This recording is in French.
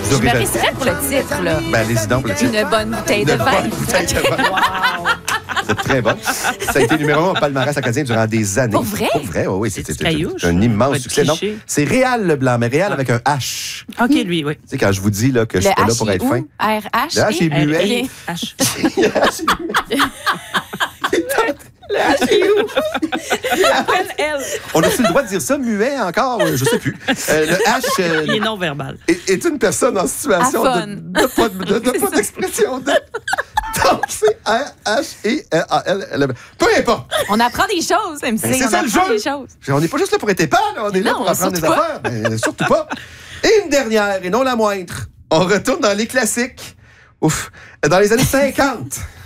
Vous Je aurez me jamais- risquerais pour le titre, là. Ben, allez-y donc pour le titre. Une bonne bouteille de Une vin. bonne bouteille de vin. C'est très bon. Ça a été numéro 1 au palmarès acadien durant des années. Pour vrai? Pour vrai, oui. C'est C'était Caillouche. un immense Pas de succès. Non, cliché. c'est Réal Leblanc, mais Réal avec un H. Tu OK, lui, oui. sais, quand je vous dis là, que je suis pas là pour être fin. RH. Le H est muet. R-I-H. Le H est où? Elle. On a-tu le droit de dire ça, muet encore? Je sais plus. Le H Il est non-verbal. est une personne en situation Aphone. de pas d'expression. Donc, c'est R-H-E-R-A-L. Peu importe. On apprend des choses, MC. Ben, c'est On ça le apprend jeu. des choses. On n'est pas juste là pour être épais, là. On est là Non, pour apprendre des surtout affaires. Ben, surtout pas. Et une dernière, et non la moindre. On retourne dans les classiques. Ouf. Dans les années 50.